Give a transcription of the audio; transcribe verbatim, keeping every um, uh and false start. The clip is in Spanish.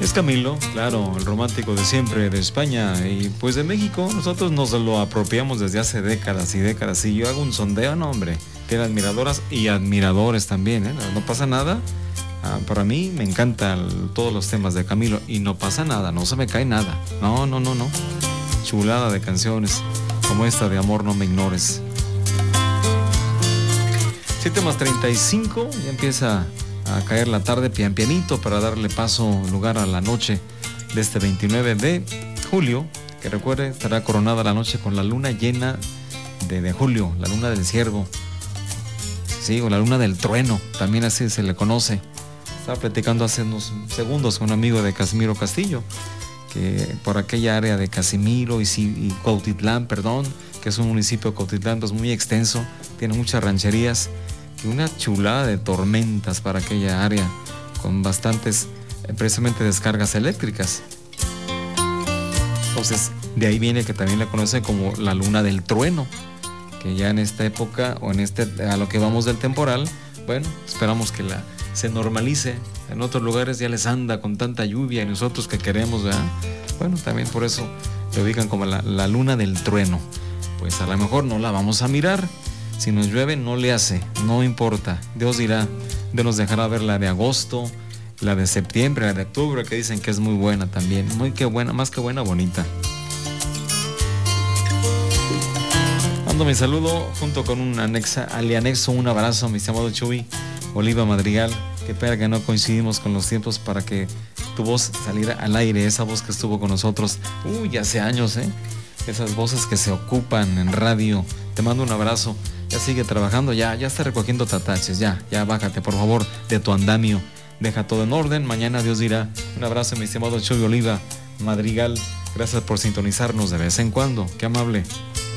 Es Camilo, claro, el romántico de siempre de España y pues de México. Nosotros nos lo apropiamos desde hace décadas y décadas. Si yo hago un sondeo, no hombre, tiene admiradoras y admiradores también, ¿eh? No pasa nada. Ah, para mí me encantan todos los temas de Camilo y no pasa nada, no se me cae nada. No, no, no, no. Chulada de canciones como esta de Amor no me ignores. siete más treinta y cinco, ya empieza a caer la tarde pian pianito para darle paso, lugar a la noche de este veintinueve de julio, que recuerde estará coronada la noche con la luna llena de, de julio, la luna del ciervo, sí, o la luna del trueno, también así se le conoce. Estaba platicando hace unos segundos con un amigo de Casimiro Castillo, que por aquella área de Casimiro y, y Cuautitlán, perdón, que es un municipio de Cuautitlán, pues muy extenso, tiene muchas rancherías, y una chulada de tormentas para aquella área, con bastantes, eh, precisamente descargas eléctricas. Entonces, de ahí viene que también la conocen como la luna del trueno, que ya en esta época, o en este, a lo que vamos del temporal, bueno, esperamos que la se normalice. En otros lugares ya les anda con tanta lluvia y nosotros que queremos, ¿verdad? Bueno, también por eso le ubican como la, la luna del trueno. Pues a lo mejor no la vamos a mirar. Si nos llueve, no le hace, no importa. Dios dirá, Dios nos dejará ver la de agosto, la de septiembre, la de octubre, que dicen que es muy buena también. Muy que buena, más que buena, bonita. Mando mi saludo junto con un anexa, al anexo un abrazo, mi estimado Chuy Oliva Madrigal. Qué pena que no coincidimos con los tiempos para que tu voz saliera al aire, esa voz que estuvo con nosotros, uy, hace años, ¿eh? Esas voces que se ocupan en radio. Te mando un abrazo. Ya sigue trabajando, ya, ya está recogiendo tataches, ya, ya bájate por favor de tu andamio, deja todo en orden, mañana Dios dirá. Un abrazo, mi estimado Chuy Oliva Madrigal, gracias por sintonizarnos de vez en cuando, qué amable.